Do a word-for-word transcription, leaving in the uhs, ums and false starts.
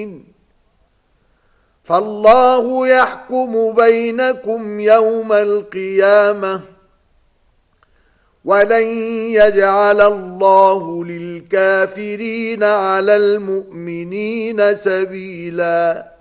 المؤمنين فالله يحكم بينكم يوم القيامة ولن يجعل الله للكافرين على المؤمنين سبيلاً